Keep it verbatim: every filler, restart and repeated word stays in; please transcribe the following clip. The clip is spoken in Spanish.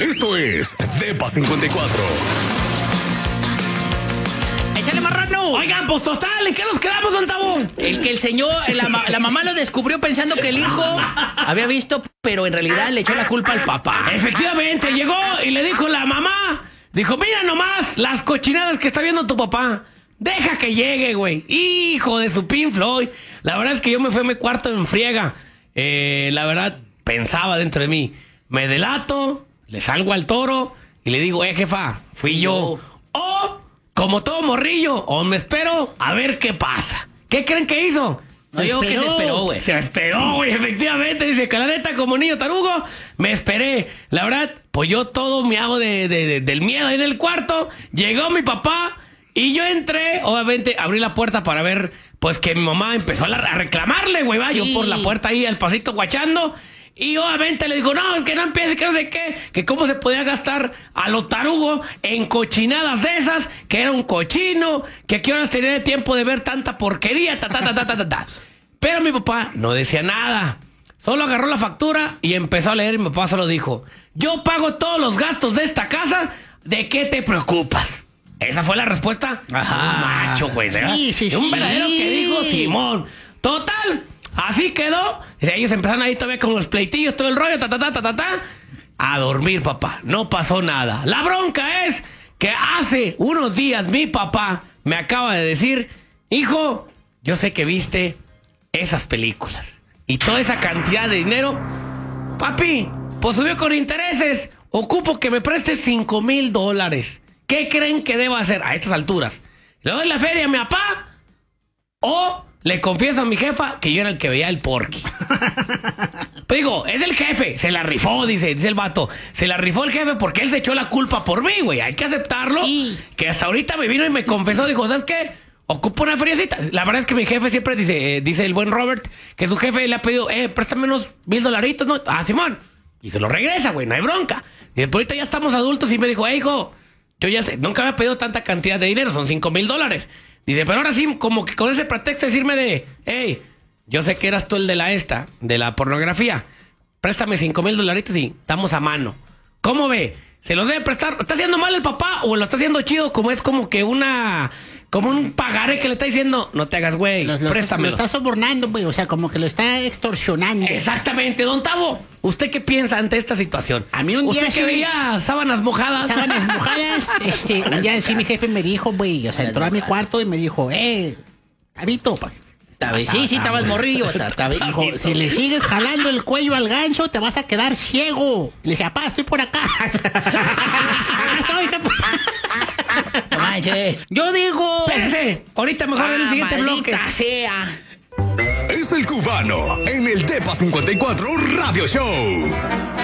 Esto es Depa cincuenta y cuatro. ¡Échale marrano! Oigan, pues total, ¿en qué nos quedamos, don Tabo? El que el señor, la, la mamá lo descubrió pensando que el hijo había visto, pero en realidad le echó la culpa al papá. Efectivamente, llegó y le dijo la mamá, dijo, mira nomás las cochinadas que está viendo tu papá. Deja que llegue, güey. Hijo de su Pink Floyd. La verdad es que yo me fui a mi cuarto en friega. Eh, la verdad, pensaba dentro de mí, me delato, le salgo al toro y le digo, eh, jefa, fui yo. O... como todo morrillo, o me espero a ver qué pasa. ¿Qué creen que hizo? No, yo que se esperó, güey. Se esperó, güey, efectivamente. Dice que la neta, como niño tarugo, me esperé. La verdad, pues yo todo me hago de, de, de, del miedo ahí en el cuarto. Llegó mi papá y yo entré. Obviamente, abrí la puerta para ver, pues que mi mamá empezó a, la, a reclamarle, güey. Va, sí. Yo por la puerta ahí al pasito guachando. Y obviamente le digo, no, que no empiece, que no sé qué, que cómo se podía gastar a lo tarugo en cochinadas de esas, que era un cochino, que a qué horas tenía tiempo de ver tanta porquería, ta, ta, ta, ta, ta, ta, ta. Pero mi papá no decía nada, solo agarró la factura y empezó a leer y mi papá solo dijo, yo pago todos los gastos de esta casa, ¿de qué te preocupas? Esa fue la respuesta. Ajá. Un macho, güey, ¿verdad? Sí, sí, sí. Un verdadero que dijo Simón. Total. Así quedó. Ellos empezaron ahí todavía con los pleitillos, todo el rollo, ta, ta, ta, ta, ta, ta. A dormir, papá. No pasó nada. La bronca es que hace unos días mi papá me acaba de decir, hijo, yo sé que viste esas películas y toda esa cantidad de dinero. Papi, pues subió con intereses. Ocupo que me prestes cinco mil dólares. ¿Qué creen que debo hacer a estas alturas? ¿Le doy la feria a mi papá? ¿O le confieso a mi jefa que yo era el que veía el Porky? Pues digo, es el jefe, se la rifó, dice, dice el vato. Se la rifó el jefe porque él se echó la culpa por mí, güey. Hay que aceptarlo. Sí. Que hasta ahorita me vino y me confesó, dijo, ¿sabes qué? Ocupo una feriecita. La verdad es que mi jefe siempre dice, eh, dice el buen Robert, que su jefe le ha pedido, eh, préstame unos mil dolaritos, ¿no? Ah, Simón. Y se lo regresa, güey, no hay bronca. Y después ahorita ya estamos adultos y me dijo, hey, hijo, yo ya sé, nunca me ha pedido tanta cantidad de dinero, son cinco mil dólares. Dice, pero ahora sí, como que con ese pretexto decirme de, hey, yo sé que eras tú el de la esta, de la pornografía. Préstame cinco mil dolaritos y estamos a mano. ¿Cómo ve? ¿Se los debe prestar? ¿Está haciendo mal el papá o lo está haciendo chido? Como es como que una... como un pagaré que le está diciendo, no te hagas güey, préstamelo. Lo está sobornando, güey, o sea, como que lo está extorsionando. Exactamente, don Tavo. ¿Usted qué piensa ante esta situación? A mí un ¿Usted día que sí, veía sábanas mojadas? Sábanas mojadas, este, un día sí mi jefe me dijo, güey, o sea, entró a mi cuarto y me dijo, eh, Tabito, pa. Sí, sí, estabas morrillo. Dijo, si le sigues jalando el cuello al gancho, te vas a quedar ciego. Le dije, papá, estoy por acá. Acá estoy, jefe. No manches. Yo digo... Espérese, ahorita mejor ah, en el siguiente bloque. Sea. Es el cubano en el Depa cincuenta y cuatro Radio Show.